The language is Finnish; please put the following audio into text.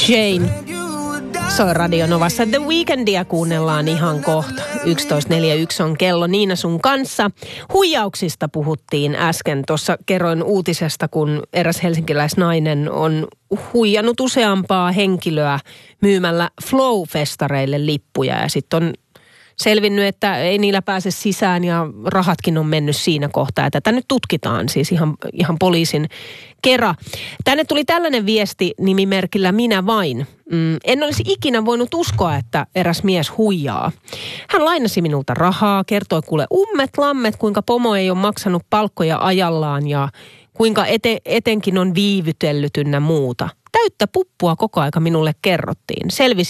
Jane soi Radio Novassa. The Weekendia kuunnellaan ihan kohta. 11.41 on kello. Niina sun kanssa. Huijauksista puhuttiin äsken. Tuossa kerroin uutisesta, kun eräs helsinkiläisnainen on huijannut useampaa henkilöä myymällä Flow-festareille lippuja. Ja sitten on selvinnyt, että ei niillä pääse sisään ja rahatkin on mennyt siinä kohtaa. Ja tätä nyt tutkitaan siis ihan poliisin kera. Tänne tuli tällainen viesti nimimerkillä Minä vain. En olisi ikinä voinut uskoa, että eräs mies huijaa. Hän lainasi minulta rahaa, kertoi kuule ummet lammet, kuinka pomo ei ole maksanut palkkoja ajallaan ja kuinka etenkin on viivytellyt ynnä muuta. Täyttä puppua koko aika minulle kerrottiin. Selvisi